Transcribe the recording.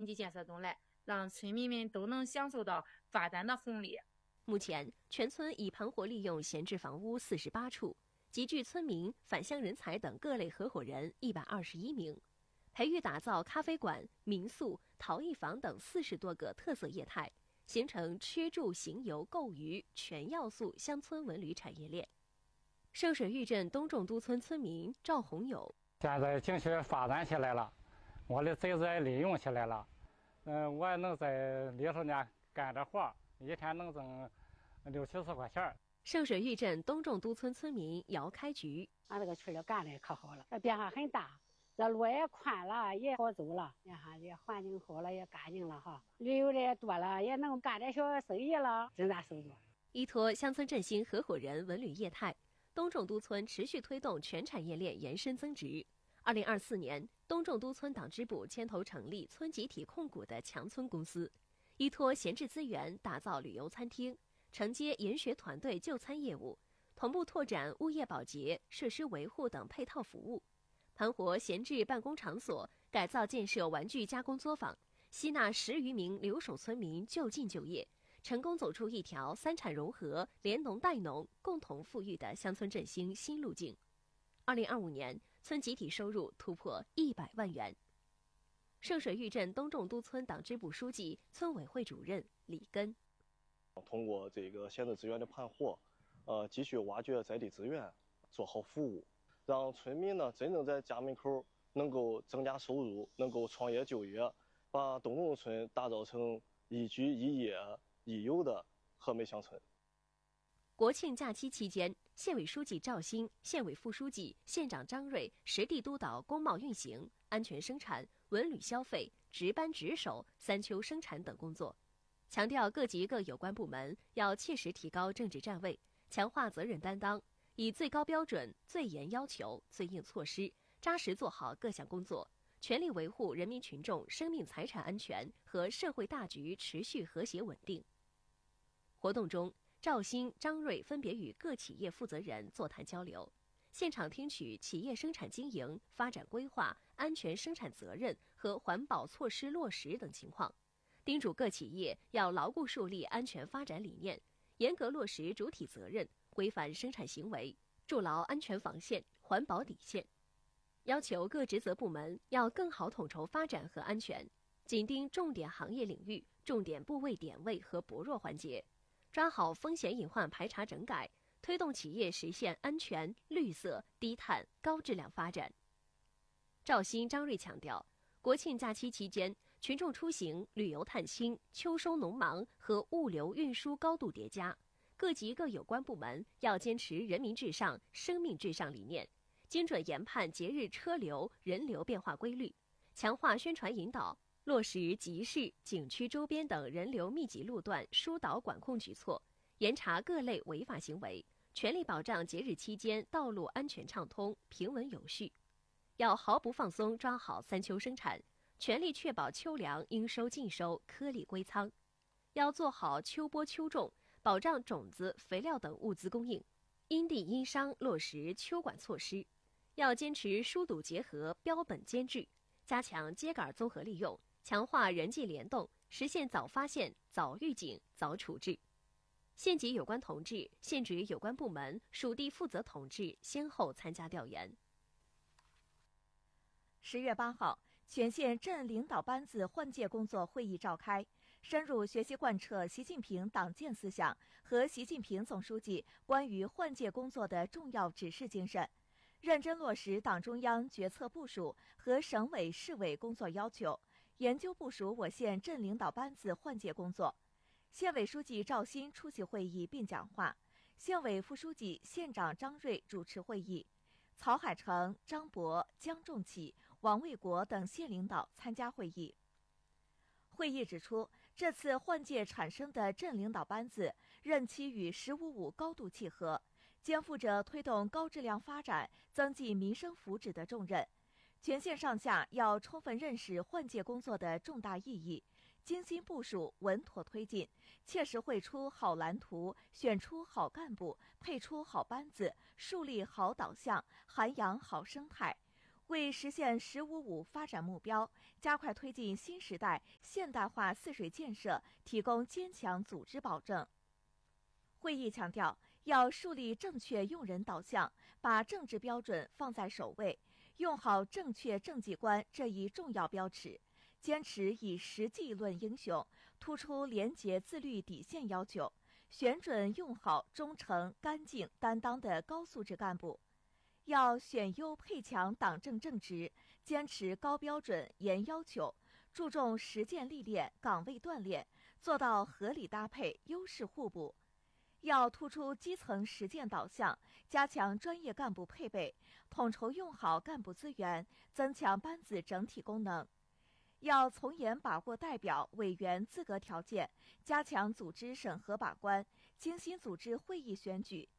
济建设中来，让村民们都能享受到发展的红利。 目前，全村已盘活利用闲置房屋48处，集聚村民、返乡人才等各类合伙人121名，培育打造咖啡馆、民宿、陶艺坊等40多个特色业态，形成吃住行游购娱全要素乡村文旅产业链。圣水峪镇东仲都村村民赵红友： 现在景区发展起来了，我的侄子也利用起来了，我也能在里头呢干着活，一天能挣60-70块钱。 圣水峪镇东仲都村村民姚开菊： 俺这个区里干的可好了，这变化很大，这路也宽了，也好走了，你看这环境好了，也干净了哈，旅游的也多了，也能干点小生意了，增大收入。 依托乡村振兴合伙人文旅业态，东仲都村持续推动全产业链延伸增值。2024年，东仲都村党支部牵头成立村集体控股的强村公司，依托闲置资源打造旅游餐厅，承接研学团队就餐业务，同步拓展物业保洁、设施维护等配套服务，盘活闲置办公场所，改造建设玩具加工作坊，吸纳10余名留守村民就近就业，成功走出一条3产融合、联农带农、共同富裕的乡村振兴新路径。2025年，村集体收入突破100万元。圣水峪镇东仲都村党支部书记、村委会主任李根： 通过这个闲置资源的盘活，继续挖掘在地资源，做好服务，让村民呢真正在家门口能够增加收入，能够创业就业，把东仲村打造成宜居宜业宜游的和美乡村。 国庆假期期间，县委书记赵新、县委副书记、县长张瑞实地督导工贸运行、安全生产、文旅消费、值班值守、3秋生产等工作，强调各级各有关部门要切实提高政治站位，强化责任担当，以最高标准、最严要求、最硬措施，扎实做好各项工作，全力维护人民群众生命财产安全和社会大局持续和谐稳定。活动中，赵新、张瑞分别与各企业负责人座谈交流，现场听取企业生产经营、发展规划、安全生产责任和环保措施落实等情况，叮嘱各企业要牢固树立安全发展理念，严格落实主体责任，规范生产行为，筑牢安全防线、环保底线。要求各职责部门要更好统筹发展和安全，紧盯重点行业领域、重点部位点位和薄弱环节，抓好风险隐患排查整改，推动企业实现安全、绿色、低碳、高质量发展。赵新、张瑞强调，国庆假期期间，群众出行、旅游探亲、秋收农忙和物流运输高度叠加，各级各有关部门要坚持人民至上、生命至上理念，精准研判节日车流、人流变化规律，强化宣传引导，落实集市、景区周边等人流密集路段疏导管控举措，严查各类违法行为，全力保障节日期间道路安全畅通、平稳有序。要毫不放松抓好3秋生产，全力确保秋粮应收尽收、颗粒归仓。要做好秋播秋种，保障种子、肥料等物资供应，因地因商落实秋管措施。要坚持疏堵结合、标本兼治，加强秸秆综合利用，强化人际联动，实现早发现、早预警、早处置。县级有关同志、县直有关部门、属地负责同志先后参加调研。 10月8号，全县镇领导班子换届工作会议召开，深入学习贯彻习近平党建思想和习近平总书记关于换届工作的重要指示精神，认真落实党中央决策部署和省委市委工作要求，研究部署我县镇领导班子换届工作。县委书记赵新出席会议并讲话，县委副书记、县长张瑞主持会议，曹海成、张博、江仲启、王卫国等县领导参加会议。会议指出，这次换届产生的镇领导班子任期与“15+5”高度契合，肩负着推动高质量发展、增进民生福祉的重任。全县上下要充分认识换届工作的重大意义，精心部署、稳妥推进，切实绘出好蓝图，选出好干部，配出好班子，树立好导向，涵养好生态， 为实现“十五五”发展目标，加快推进新时代现代化泗水建设提供坚强组织保证。会议强调，要树立正确用人导向，把政治标准放在首位，用好正确政绩观这一重要标尺，坚持以实际论英雄，突出廉洁自律底线要求，选准用好忠诚、干净、担当的高素质干部。要选优配强党政正直，坚持高标准、严要求，注重实践历练、岗位锻炼，做到合理搭配、优势互补。要突出基层实践导向，加强专业干部配备，统筹用好干部资源，增强班子整体功能。要从严把握代表、委员资格条件，加强组织审核把关，精心组织会议选举，